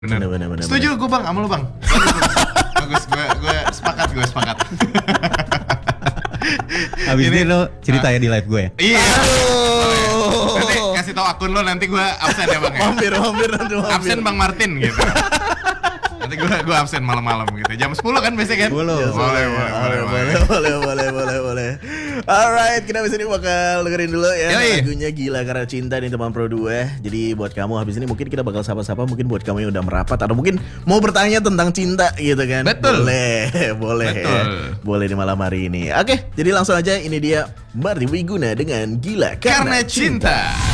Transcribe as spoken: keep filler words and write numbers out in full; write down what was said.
Benar. Bener, bener, bener, Setuju gue bang, sama lu bang. Bagus, gue gue sepakat, gue sepakat. Abis ini lo cerita ya di live gue ya. Iya. Nanti kasih tau akun lo, nanti gue absen ya bang ya. Mampir, mampir, nanti mampir. Absen Bang Martin gitu. Nanti gue gue absen malam-malam gitu. Jam sepuluh kan biasanya kan? sepuluh. Boleh, boleh, boleh, boleh, boleh, boleh, boleh, boleh, boleh. Alright, kita habis ini bakal dengerin dulu ya Yoi. lagunya Gila Karena Cinta nih teman Pro dua. Jadi buat kamu habis ini mungkin kita bakal sapa-sapa, mungkin buat kamu yang udah merapat atau mungkin mau bertanya tentang cinta gitu kan. Betul. Boleh, boleh. Betul. Boleh di malam hari ini. Oke, jadi langsung aja ini dia Marty Wiguna dengan Gila Karena Karena Cinta. cinta.